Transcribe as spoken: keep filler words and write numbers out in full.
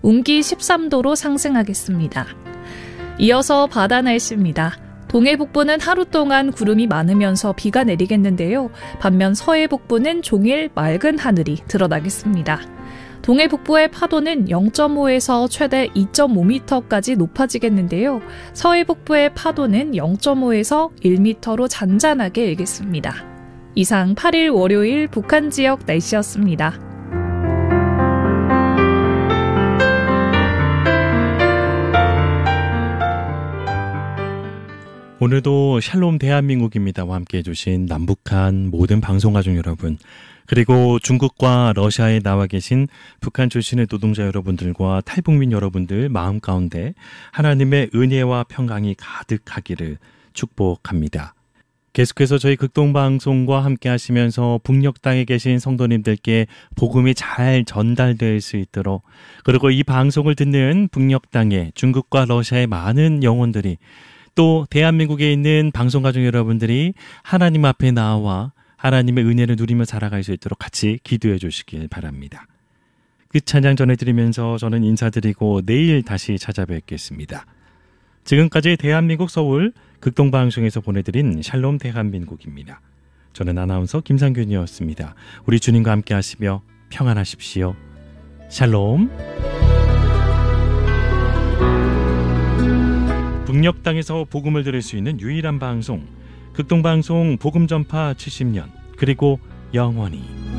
운기 십삼 도로 상승하겠습니다. 이어서 바다 날씨입니다. 동해 북부는 하루 동안 구름이 많으면서 비가 내리겠는데요. 반면 서해 북부는 종일 맑은 하늘이 드러나겠습니다. 동해 북부의 파도는 영 점 오에서 최대 이 점 오 미터까지 높아지겠는데요. 서해 북부의 파도는 영 점 오에서 일 미터로 잔잔하게 일겠습니다. 이상 팔 일 월요일 북한 지역 날씨였습니다. 오늘도 샬롬 대한민국입니다와 함께해 주신 남북한 모든 방송가족 여러분, 그리고 중국과 러시아에 나와 계신 북한 출신의 노동자 여러분들과 탈북민 여러분들 마음 가운데 하나님의 은혜와 평강이 가득하기를 축복합니다. 계속해서 저희 극동방송과 함께 하시면서 북녘 땅에 계신 성도님들께 복음이 잘 전달될 수 있도록, 그리고 이 방송을 듣는 북녘 땅에 중국과 러시아의 많은 영혼들이, 또 대한민국에 있는 방송가족 여러분들이 하나님 앞에 나와 하나님의 은혜를 누리며 살아갈 수 있도록 같이 기도해 주시길 바랍니다. 그 찬양 전해드리면서 저는 인사드리고 내일 다시 찾아뵙겠습니다. 지금까지 대한민국 서울 극동방송에서 보내드린 샬롬 대한민국입니다. 저는 아나운서 김상균이었습니다. 우리 주님과 함께 하시며 평안하십시오. 샬롬. 북녘 땅에서 복음을 들을 수 있는 유일한 방송, 극동방송 복음전파 칠십 년, 그리고 영원히.